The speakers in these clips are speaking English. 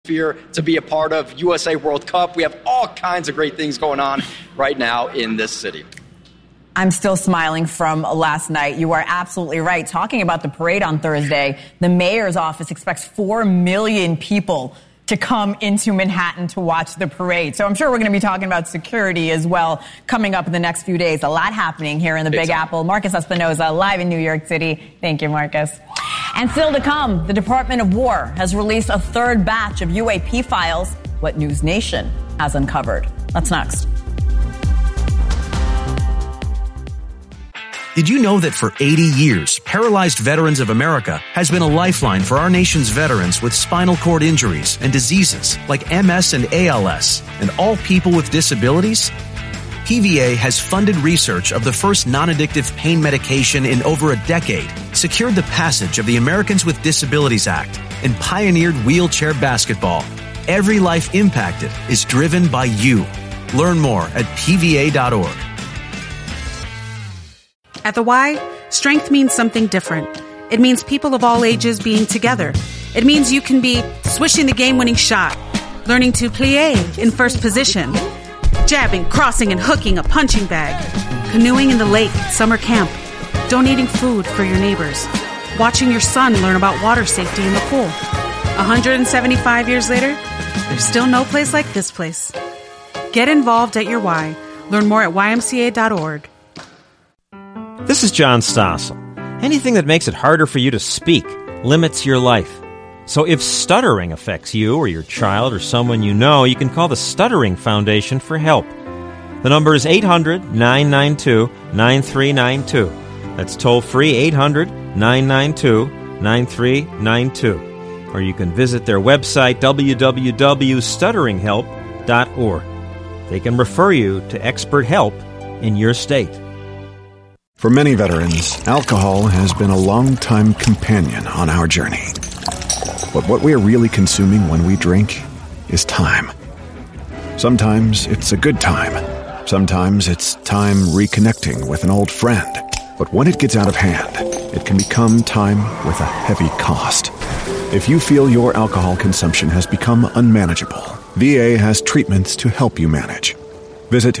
to be a part of USA World Cup. We have all kinds of great things going on right now in this city. I'm still smiling from last night. You are absolutely right. Talking about the parade on Thursday, the mayor's office expects 4 million people to come into Manhattan to watch the parade. So I'm sure we're going to be talking about security as well coming up in the next few days. A lot happening here in the Big Apple. Marcus Espinoza live in New York City. Thank you, Marcus. And still to come, the Department of War has released a third batch of UAP files, what News Nation has uncovered. That's next. Did you know that for 80 years, Paralyzed Veterans of America has been a lifeline for our nation's veterans with spinal cord injuries and diseases like MS and ALS, and all people with disabilities? PVA has funded research of the first non-addictive pain medication in over a decade, secured the passage of the Americans with Disabilities Act, and pioneered wheelchair basketball. Every life impacted is driven by you. Learn more at pva.org. At the Y, strength means something different. It means people of all ages being together. It means you can be swishing the game-winning shot, learning to plie in first position, jabbing, crossing, and hooking a punching bag, canoeing in the lake at summer camp, donating food for your neighbors, watching your son learn about water safety in the pool. 175 years later, there's still no place like this place. Get involved at your Y. Learn more at ymca.org. This is John Stossel. Anything that makes it harder for you to speak limits your life. So if stuttering affects you or your child or someone you know, you can call the Stuttering Foundation for help. The number is 800-992-9392. That's toll-free 800-992-9392. Or you can visit their website, www.stutteringhelp.org. They can refer you to expert help in your state. For many veterans, alcohol has been a long-time companion on our journey. But what we are really consuming when we drink is time. Sometimes it's a good time. Sometimes it's time reconnecting with an old friend. But when it gets out of hand, it can become time with a heavy cost. If you feel your alcohol consumption has become unmanageable, VA has treatments to help you manage. Visit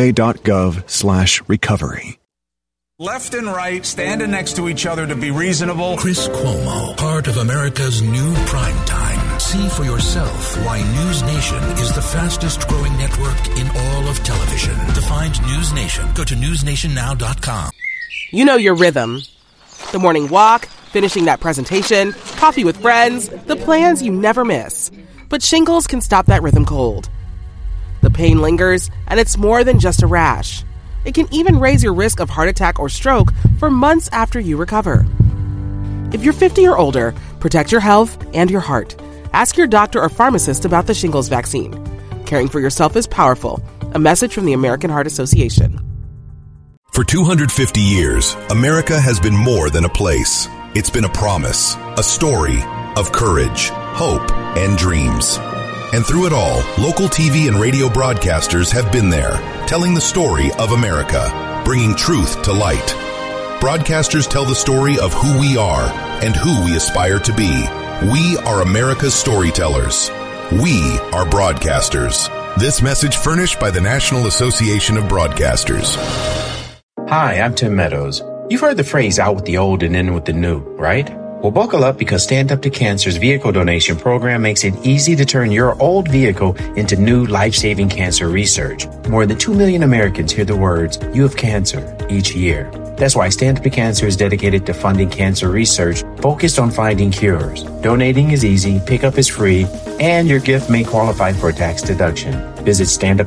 va.gov/recovery. Left and right, standing next to each other to be reasonable. Chris Cuomo, part of America's new primetime. See for yourself why News Nation is the fastest growing network in all of television. To find News Nation, go to newsnationnow.com. You know your rhythm. The morning walk, finishing that presentation, coffee with friends, the plans you never miss. But shingles can stop that rhythm cold. The pain lingers, and it's more than just a rash. It can even raise your risk of heart attack or stroke for months after you recover. If you're 50 or older, protect your health and your heart. Ask your doctor or pharmacist about the shingles vaccine. Caring for yourself is powerful. A message from the American Heart Association. For 250 years, America has been more than a place. It's been a promise, a story of courage, hope, and dreams. And through it all, local TV and radio broadcasters have been there, telling the story of America, bringing truth to light. Broadcasters tell the story of who we are and who we aspire to be. We are America's storytellers. We are broadcasters. This message furnished by the National Association of Broadcasters. Hi, I'm Tim Meadows. You've heard the phrase out with the old and in with the new, right? Well, buckle up because Stand Up to Cancer's vehicle donation program makes it easy to turn your old vehicle into new life-saving cancer research. More than 2 million Americans hear the words, "You have cancer," each year. That's why Stand Up to Cancer is dedicated to funding cancer research focused on finding cures. Donating is easy, pickup is free, and your gift may qualify for a tax deduction. Visit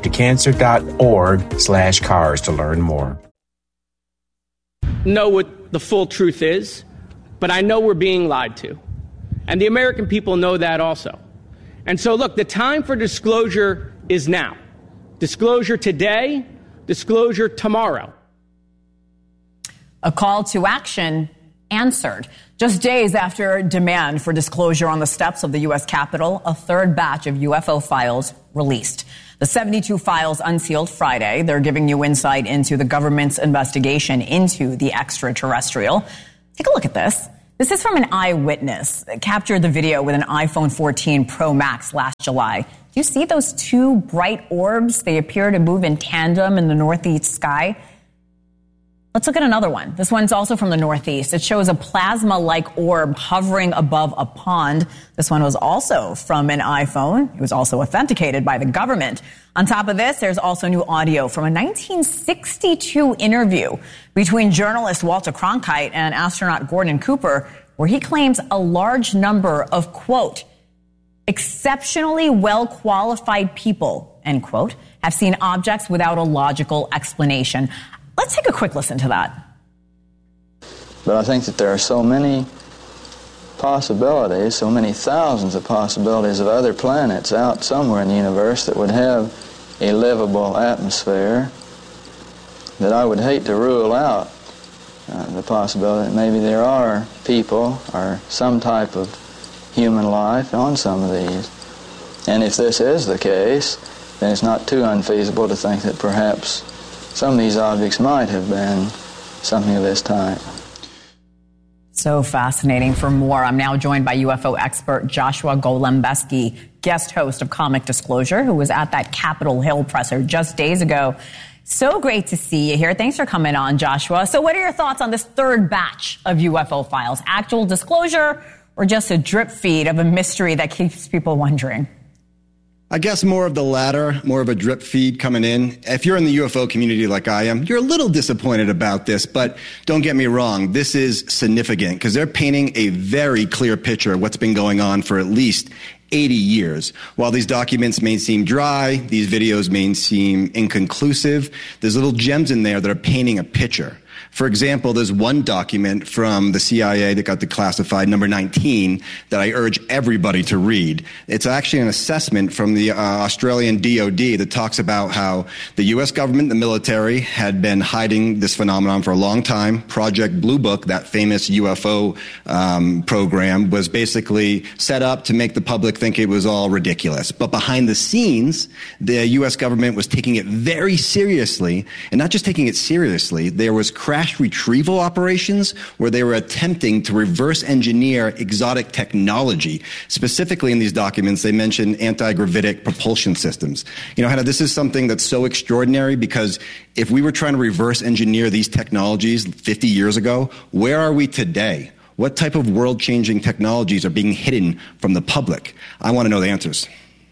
standuptocancer.org/cars to learn more. Know what the full truth is, but I know we're being lied to. And the American people know that also. And so, look, the time for disclosure is now. Disclosure today, disclosure tomorrow. A call to action answered. Just days after demand for disclosure on the steps of the U.S. Capitol, a third batch of UFO files released. The 72 files unsealed Friday. They're giving you insight into the government's investigation into the extraterrestrial. Take a look at this. This is from an eyewitness that captured the video with an iPhone 14 Pro Max last July. Do you see those two bright orbs? They appear to move in tandem in the northeast sky. Let's look at another one. This one's also from the northeast. It shows a plasma-like orb hovering above a pond. This one was also from an iPhone. It was also authenticated by the government. On top of this, there's also new audio from a 1962 interview between journalist Walter Cronkite and astronaut Gordon Cooper, where he claims a large number of, quote, exceptionally well-qualified people, end quote, have seen objects without a logical explanation. Let's take a quick listen to that. But I think that there are so many possibilities, so many thousands of possibilities of other planets out somewhere in the universe that would have a livable atmosphere that I would hate to rule out the possibility that maybe there are people or some type of human life on some of these. And if this is the case, then it's not too unfeasible to think that perhaps some of these objects might have been something of this type. So fascinating. For more, I'm now joined by UFO expert Joshua Golembeski, guest host of Comic Disclosure, who was at that Capitol Hill presser just days ago. So great to see you here. Thanks for coming on, Joshua. So what are your thoughts on this third batch of UFO files? Actual disclosure or just a drip feed of a mystery that keeps people wondering? I guess more of the latter, more of a drip feed coming in. If you're in the UFO community like I am, you're a little disappointed about this, but don't get me wrong, this is significant because they're painting a very clear picture of what's been going on for at least 80 years. While these documents may seem dry, these videos may seem inconclusive, there's little gems in there that are painting a picture. For example, there's one document from the CIA that got declassified, number 19, that I urge everybody to read. It's actually an assessment from the Australian DOD that talks about how the U.S. government, the military, had been hiding this phenomenon for a long time. Project Blue Book, that famous UFO program, was basically set up to make the public think it was all ridiculous. But behind the scenes, the U.S. government was taking it very seriously, and not just taking it seriously, there was crash retrieval operations where they were attempting to reverse engineer exotic technology. Specifically in these documents, they mention anti-gravitic propulsion systems. You know, Hannah, this is something that's so extraordinary because if we were trying to reverse engineer these technologies 50 years ago, where are we today? What type of world-changing technologies are being hidden from the public? I want to know the answers.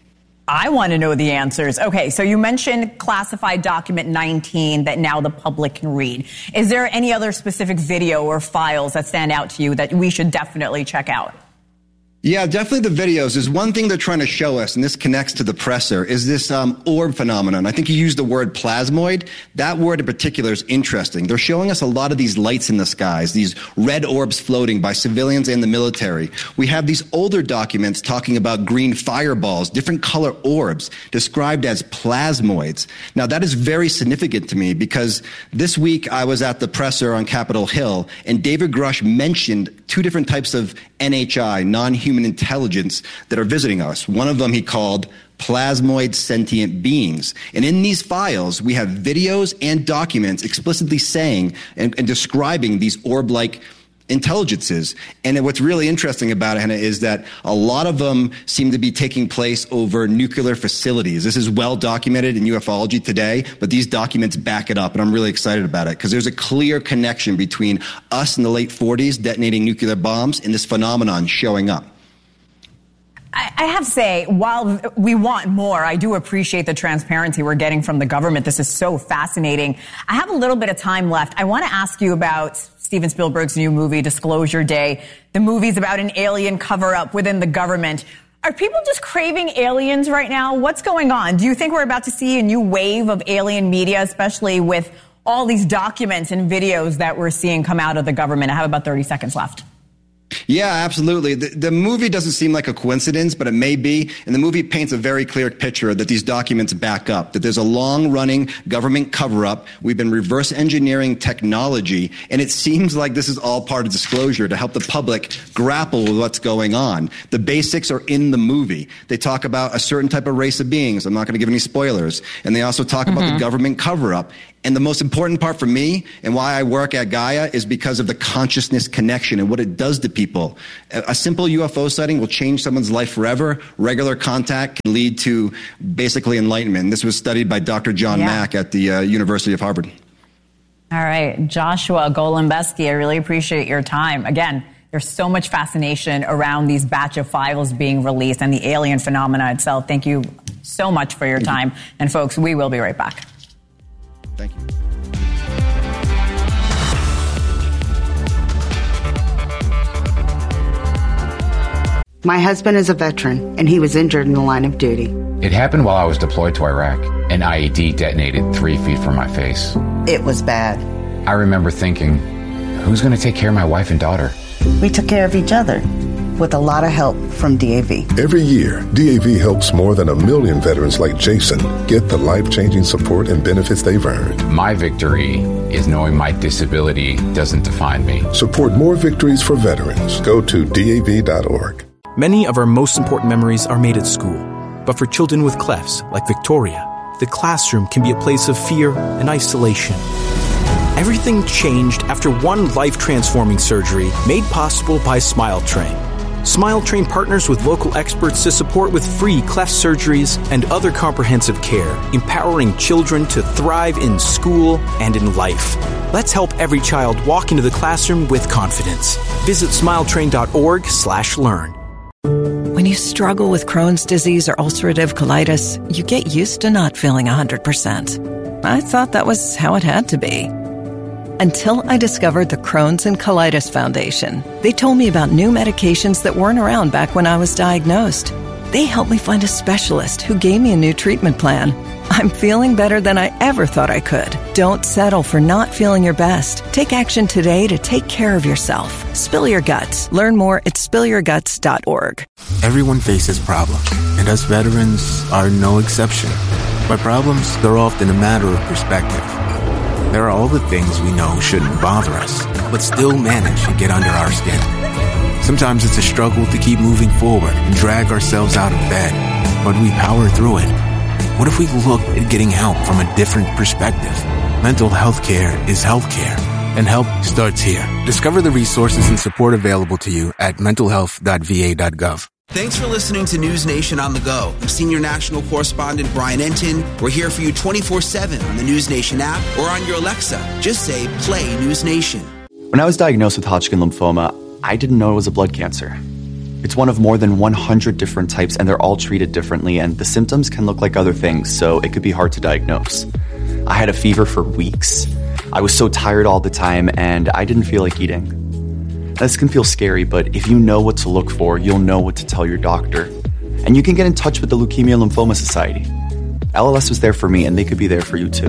I want to know the answers. Okay, so you mentioned classified document 19 that now the public can read. Is there any other specific video or files that stand out to you that we should definitely check out? Yeah, definitely the videos. There's one thing they're trying to show us, and this connects to the presser, is this orb phenomenon. I think you used the word plasmoid. That word in particular is interesting. They're showing us a lot of these lights in the skies, these red orbs floating by civilians and the military. We have these older documents talking about green fireballs, different color orbs, described as plasmoids. Now, that is very significant to me because this week I was at the presser on Capitol Hill, and David Grush mentioned two different types of NHI, non-human intelligence, that are visiting us. One of them he called plasmoid sentient beings. And in these files, we have videos and documents explicitly saying and describing these orb-like intelligences. And what's really interesting about it, Hannah, is that a lot of them seem to be taking place over nuclear facilities. This is well documented in ufology today, but these documents back it up, and I'm really excited about it because there's a clear connection between us in the late 40s detonating nuclear bombs and this phenomenon showing up. I have to say, while we want more, I do appreciate the transparency we're getting from the government. This is so fascinating. I have a little bit of time left. I want to ask you about Steven Spielberg's new movie, Disclosure Day. The movie's about an alien cover-up within the government. Are people just craving aliens right now? What's going on? Do you think we're about to see a new wave of alien media, especially with all these documents and videos that we're seeing come out of the government? I have about 30 seconds left. Yeah, absolutely. The movie doesn't seem like a coincidence, but it may be. And the movie paints a very clear picture that these documents back up, that there's a long-running government cover-up. We've been reverse engineering technology, and it seems like this is all part of disclosure to help the public grapple with what's going on. The basics are in the movie. They talk about a certain type of race of beings. I'm not going to give any spoilers. And they also talk about the government cover-up. And the most important part for me and why I work at Gaia is because of the consciousness connection and what it does to people. A simple UFO sighting will change someone's life forever. Regular contact can lead to basically enlightenment. This was studied by Dr. John Mack at the University of Harvard. All right, Joshua Golembeski, I really appreciate your time. Again, there's so much fascination around these batch of files being released and the alien phenomena itself. Thank you so much for your time. And folks, we will be right back. Thank you. My husband is a veteran, and he was injured in the line of duty. It happened while I was deployed to Iraq. An IED detonated 3 feet from my face. It was bad. I remember thinking, who's going to take care of my wife and daughter? We took care of each other, with a lot of help from DAV. Every year, DAV helps more than 1 million veterans like Jason get the life-changing support and benefits they've earned. My victory is knowing my disability doesn't define me. Support more victories for veterans. Go to DAV.org. Many of our most important memories are made at school. But for children with clefts, like Victoria, the classroom can be a place of fear and isolation. Everything changed after one life-transforming surgery made possible by SmileTrain. SmileTrain partners with local experts to support with free cleft surgeries and other comprehensive care, empowering children to thrive in school and in life. Let's help every child walk into the classroom with confidence. Visit smiletrain.org/learn. When you struggle with Crohn's disease or ulcerative colitis, you get used to not feeling 100%. I thought that was how it had to be. Until I discovered the Crohn's and Colitis Foundation. They told me about new medications that weren't around back when I was diagnosed. They helped me find a specialist who gave me a new treatment plan. I'm feeling better than I ever thought I could. Don't settle for not feeling your best. Take action today to take care of yourself. Spill your guts. Learn more at spillyourguts.org. Everyone faces problems, and us veterans are no exception. But problems, they're often a matter of perspective. There are all the things we know shouldn't bother us, but still manage to get under our skin. Sometimes it's a struggle to keep moving forward and drag ourselves out of bed, but we power through it. What if we looked at getting help from a different perspective? Mental health care is health care, and help starts here. Discover the resources and support available to you at mentalhealth.va.gov. Thanks for listening to News Nation on the Go. I'm Senior National Correspondent Brian Entin. We're here for you 24/7 on the News Nation app or on your Alexa. Just say, play News Nation. When I was diagnosed with Hodgkin lymphoma, I didn't know it was a blood cancer. It's one of more than 100 different types, and they're all treated differently, and the symptoms can look like other things, so it could be hard to diagnose. I had a fever for weeks. I was so tired all the time, and I didn't feel like eating. This can feel scary, but if you know what to look for, you'll know what to tell your doctor. And you can get in touch with the Leukemia Lymphoma Society. LLS was there for me, and they could be there for you too.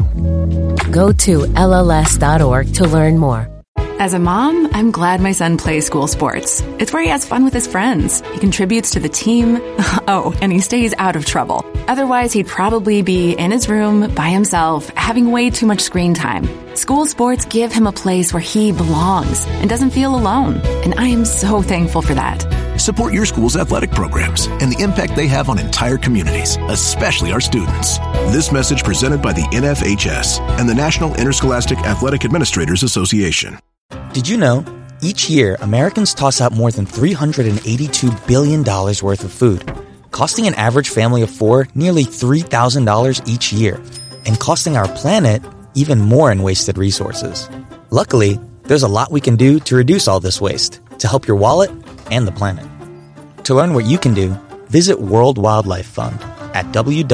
Go to LLS.org to learn more. As a mom, I'm glad my son plays school sports. It's where he has fun with his friends. He contributes to the team. Oh, and he stays out of trouble. Otherwise, he'd probably be in his room by himself, having way too much screen time. School sports give him a place where he belongs and doesn't feel alone. And I am so thankful for that. Support your school's athletic programs and the impact they have on entire communities, especially our students. This message presented by the NFHS and the National Interscholastic Athletic Administrators Association. Did you know, each year, Americans toss out more than $382 billion worth of food, costing an average family of four nearly $3,000 each year, and costing our planet even more in wasted resources. Luckily, there's a lot we can do to reduce all this waste, to help your wallet and the planet. To learn what you can do, visit World Wildlife Fund at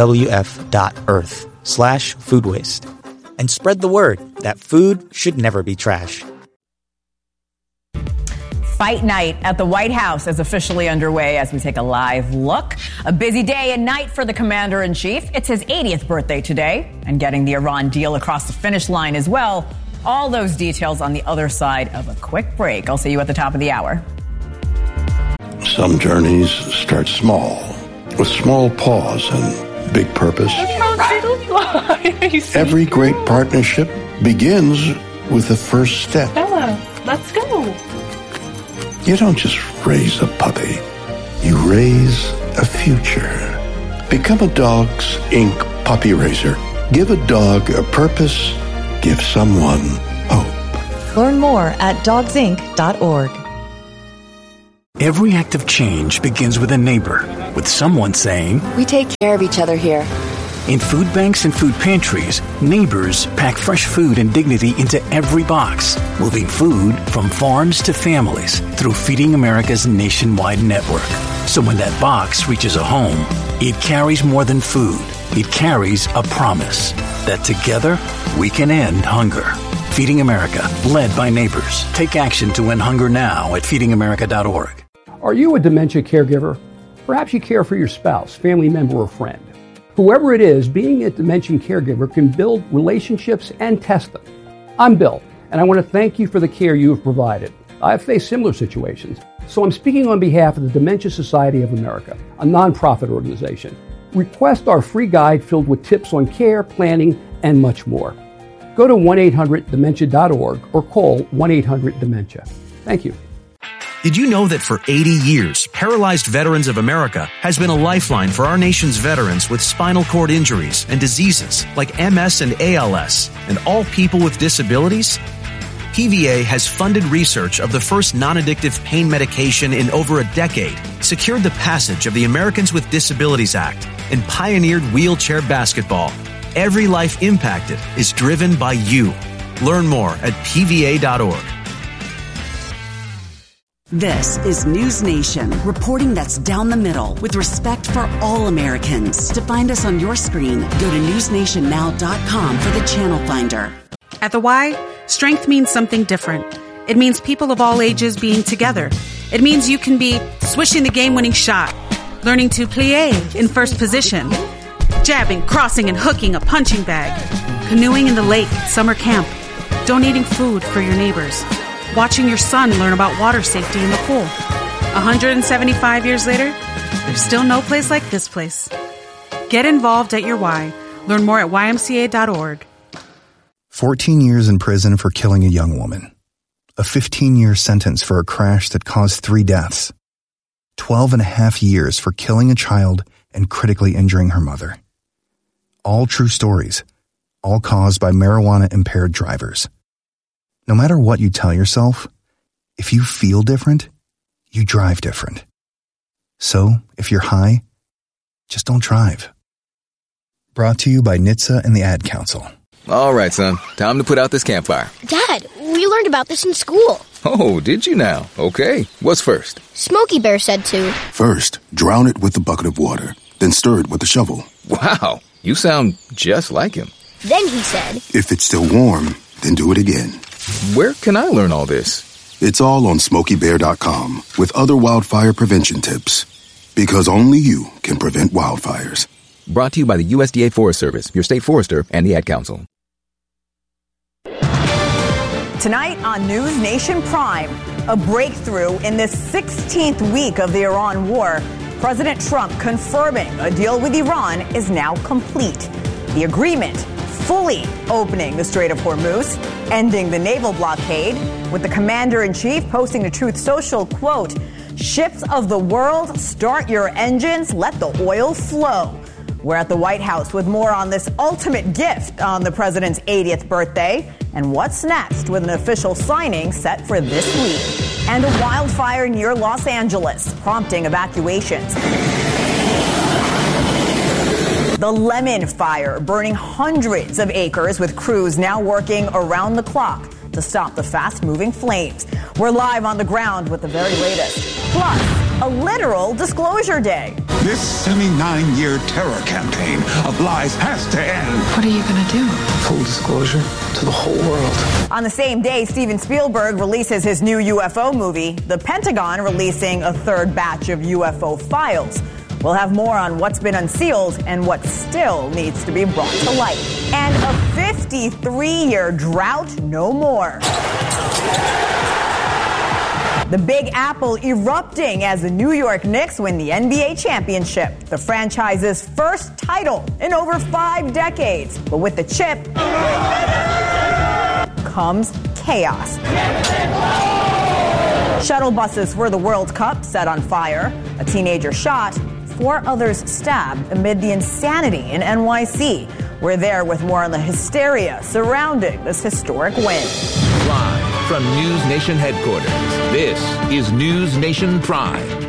wwf.earth/food waste. And spread the word that food should never be trash. Fight night at the White House is officially underway as we take a live look. A busy day and night for the commander-in-chief. It's his 80th birthday today, and getting the Iran deal across the finish line as well. All those details on the other side of a quick break. I'll see you at the top of the hour. Some journeys start small, with small pause and big purpose. Every great partnership begins with the first step. Bella, let's go. You don't just raise a puppy. You raise a future. Become a Dogs Inc. puppy raiser. Give a dog a purpose give someone hope. Learn more at dogsinc.org. Every act of change begins with a neighbor, with someone saying, "We take care of each other here." In food banks and food pantries, neighbors pack fresh food and dignity into every box, moving food from farms to families through Feeding America's nationwide network. So when that box reaches a home, it carries more than food. It carries a promise that together we can end hunger. Feeding America, led by neighbors. Take action to end hunger now at feedingamerica.org. Are you a dementia caregiver? Perhaps you care for your spouse, family member, or friend. Whoever it is, being a dementia caregiver can build relationships and test them. I'm Bill, and I want to thank you for the care you have provided. I've faced similar situations, so I'm speaking on behalf of the Dementia Society of America, a nonprofit organization. Request our free guide filled with tips on care, planning, and much more. Go to 1-800-DEMENTIA.org or call 1-800-DEMENTIA. Thank you. Did you know that for 80 years, Paralyzed Veterans of America has been a lifeline for our nation's veterans with spinal cord injuries and diseases like MS and ALS, and all people with disabilities? PVA has funded research of the first non-addictive pain medication in over a decade, secured the passage of the Americans with Disabilities Act, and pioneered wheelchair basketball. Every life impacted is driven by you. Learn more at PVA.org. This is News Nation, reporting that's down the middle with respect for all Americans. To find us on your screen, go to newsnationnow.com for the channel finder. At the Y, strength means something different. It means people of all ages being together. It means you can be swishing the game-winning shot, learning to plie in first position, jabbing, crossing, and hooking a punching bag, canoeing in the lake at summer camp, donating food for your neighbors, watching your son learn about water safety in the pool. 175 years later, there's still no place like this place. Get involved at your Y. Learn more at ymca.org. 14 years in prison for killing a young woman. A 15-year sentence for a crash that caused 3 deaths. 12 and a half years for killing a child and critically injuring her mother. All true stories, all caused by marijuana-impaired drivers. No matter what you tell yourself, if you feel different, you drive different. So, if you're high, just don't drive. Brought to you by NHTSA and the Ad Council. All right, son. Time to put out this campfire. Dad, we learned about this in school. Oh, did you now? Okay. What's first? Smokey Bear said to. First, drown it with a bucket of water, then stir it with a shovel. Wow, you sound just like him. Then he said, if it's still warm, then do it again. Where can I learn all this? It's all on SmokeyBear.com with other wildfire prevention tips. Because only you can prevent wildfires. Brought to you by the USDA Forest Service, your state forester, and the Ad Council. Tonight on News Nation Prime, a breakthrough in this 16th week of the Iran war. President Trump confirming a deal with Iran is now complete. The agreement fully opening the Strait of Hormuz, ending the naval blockade, with the commander-in-chief posting to Truth Social, quote, "Ships of the world, start your engines, let the oil flow." We're at the White House with more on this ultimate gift on the president's 80th birthday and what's next with an official signing set for this week. And a wildfire near Los Angeles, prompting evacuations. The Lemon Fire, burning hundreds of acres, with crews now working around the clock to stop the fast-moving flames. We're live on the ground with the very latest. Plus, a literal disclosure day. This 79-year terror campaign of lies has to end. What are you going to do? Full disclosure to the whole world. On the same day, Steven Spielberg releases his new UFO movie, the Pentagon releasing a third batch of UFO files. We'll have more on what's been unsealed and what still needs to be brought to light. And a 53-year drought no more. The Big Apple erupting as the New York Knicks win the NBA championship, the franchise's first title in over 5 decades. But with the chip comes chaos. Shuttle buses for the World Cup set on fire, a teenager shot, 4 others stabbed amid the insanity in NYC. We're there with more on the hysteria surrounding this historic win. Live from News Nation headquarters, this is News Nation Prime.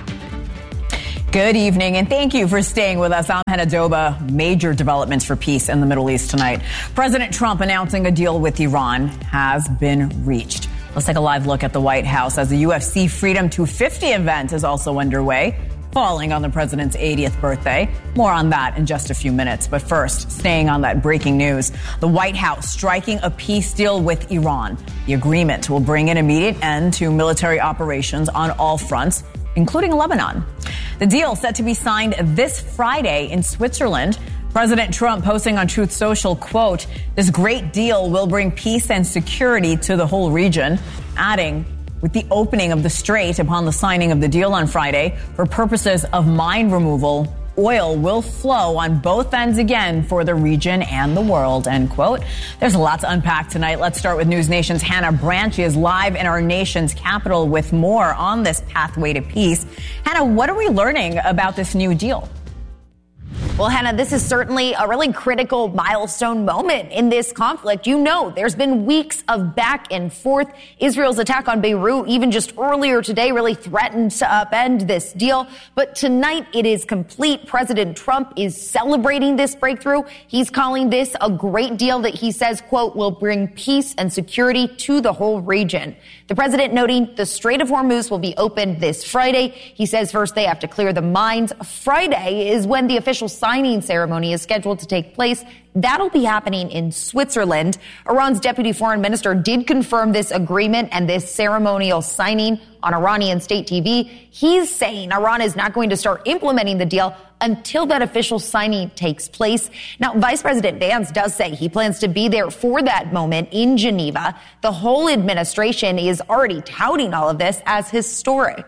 Good evening, and thank you for staying with us. I'm Hannah Doba. Major developments for peace in the Middle East tonight. President Trump announcing a deal with Iran has been reached. Let's take a live look at the White House as the UFC Freedom 250 event is also underway, falling on the president's 80th birthday. More on that in just a few minutes. But first, staying on that breaking news, the White House striking a peace deal with Iran. The agreement will bring an immediate end to military operations on all fronts, including Lebanon. The deal set to be signed this Friday in Switzerland. President Trump posting on Truth Social, quote, "This great deal will bring peace and security to the whole region," adding, with the opening of the strait upon the signing of the deal on Friday for purposes of mine removal, oil will flow on both ends again for the region and the world, end quote. There's a lot to unpack tonight. Let's start with News Nation's Hannah Brandt. She is live in our nation's capital with more on this pathway to peace. Hannah, what are we learning about this new deal? Well, Hannah, this is certainly a really critical milestone moment in this conflict. You know, there's been weeks of back and forth. Israel's attack on Beirut, even just earlier today, really threatened to upend this deal. But tonight it is complete. President Trump is celebrating this breakthrough. He's calling this a great deal that he says, quote, will bring peace and security to the whole region. The president noting the Strait of Hormuz will be opened this Friday. He says first they have to clear the mines. Friday is when the official signing ceremony is scheduled to take place. That'll be happening in Switzerland. Iran's deputy foreign minister did confirm this agreement and this ceremonial signing on Iranian state TV. He's saying Iran is not going to start implementing the deal until that official signing takes place. Now, Vice President Vance does say he plans to be there for that moment in Geneva. The whole administration is already touting all of this as historic.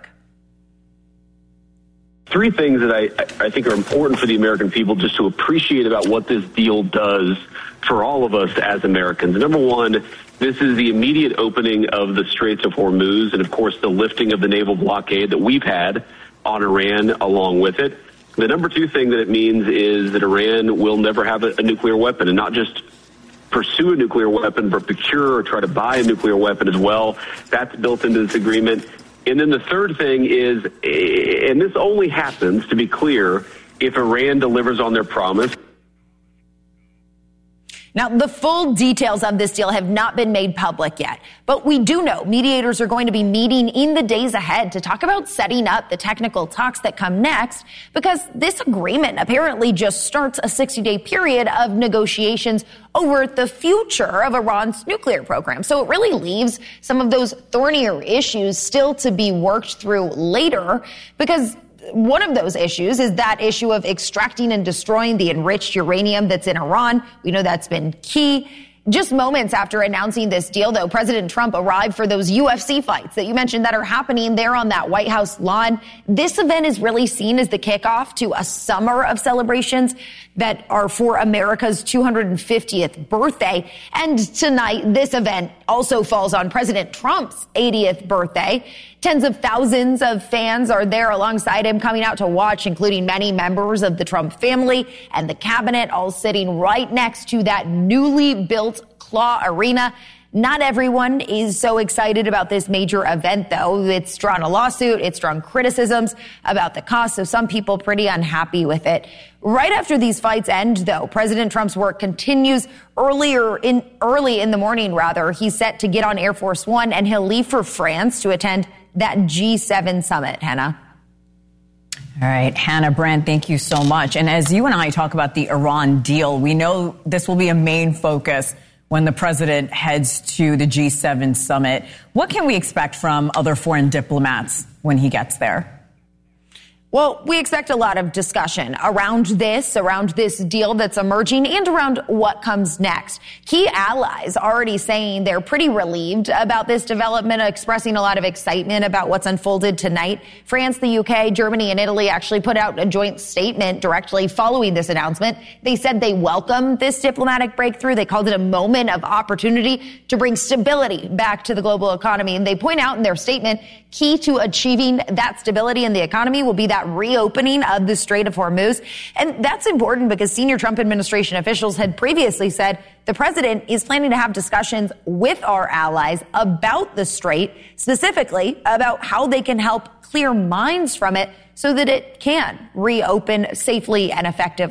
Three things that I think are important for the American people just to appreciate about what this deal does for all of us as Americans. Number one, this is the immediate opening of the Straits of Hormuz and, of course, the lifting of the naval blockade that we've had on Iran along with it. The number two thing that it means is that Iran will never have a nuclear weapon, and not just pursue a nuclear weapon, but procure or try to buy a nuclear weapon as well. That's built into this agreement. And then the third thing is, and this only happens, to be clear, if Iran delivers on their promise. Now, the full details of this deal have not been made public yet, but we do know mediators are going to be meeting in the days ahead to talk about setting up the technical talks that come next, because this agreement apparently just starts a 60-day period of negotiations over the future of Iran's nuclear program. So it really leaves some of those thornier issues still to be worked through later, because one of those issues is that issue of extracting and destroying the enriched uranium that's in Iran. We know that's been key. Just moments after announcing this deal, though, President Trump arrived for those UFC fights that you mentioned that are happening there on that White House lawn. This event is really seen as the kickoff to a summer of celebrations that are for America's 250th birthday. And tonight, this event also falls on President Trump's 80th birthday. Tens of thousands of fans are there alongside him, coming out to watch, including many members of the Trump family and the cabinet, all sitting right next to that newly built Claw Arena. Not everyone is so excited about this major event, though. It's drawn a lawsuit. It's drawn criticisms about the cost, so some people pretty unhappy with it. Right after these fights end, though, President Trump's work continues. Early in the morning, he's set to get on Air Force One, and he'll leave for France to attend that G7 summit. Hannah. All right, Hannah Brandt, thank you so much. And as you and I talk about the Iran deal, we know this will be a main focus when the president heads to the G7 summit. What can we expect from other foreign diplomats when he gets there? Well, we expect a lot of discussion around this deal that's emerging and around what comes next. Key allies already saying they're pretty relieved about this development, expressing a lot of excitement about what's unfolded tonight. France, the UK, Germany, and Italy actually put out a joint statement directly following this announcement. They said they welcome this diplomatic breakthrough. They called it a moment of opportunity to bring stability back to the global economy. And they point out in their statement, key to achieving that stability in the economy will be that that reopening of the Strait of Hormuz. And that's important because senior Trump administration officials had previously said the president is planning to have discussions with our allies about the strait, specifically about how they can help clear mines from it so that it can reopen safely and effectively.